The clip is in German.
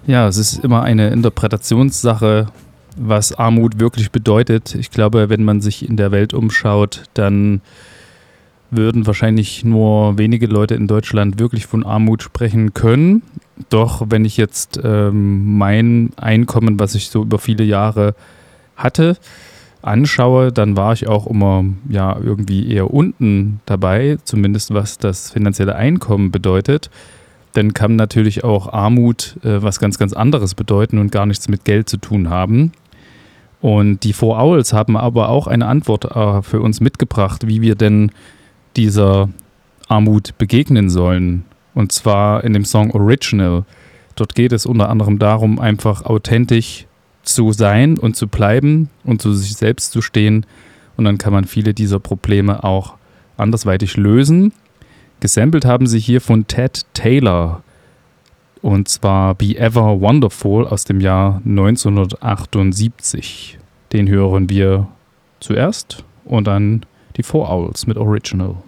Ja, es ist immer eine Interpretationssache, was Armut wirklich bedeutet. Ich glaube, wenn man sich in der Welt umschaut, dann würden wahrscheinlich nur wenige Leute in Deutschland wirklich von Armut sprechen können. Doch wenn ich jetzt mein Einkommen, was ich so über viele Jahre hatte, anschaue, dann war ich auch immer ja irgendwie eher unten dabei, zumindest was das finanzielle Einkommen bedeutet. Dann kann natürlich auch Armut was ganz, ganz anderes bedeuten und gar nichts mit Geld zu tun haben. Und die Four Owls haben aber auch eine Antwort für uns mitgebracht, wie wir denn dieser Armut begegnen sollen. Und zwar in dem Song Original. Dort geht es unter anderem darum, einfach authentisch zu sein und zu bleiben und zu sich selbst zu stehen. Und dann kann man viele dieser Probleme auch andersweitig lösen. Gesampelt haben sie hier von Ted Taylor. Und zwar Be Ever Wonderful aus dem Jahr 1978. Den hören wir zuerst und dann die Four Owls mit Original.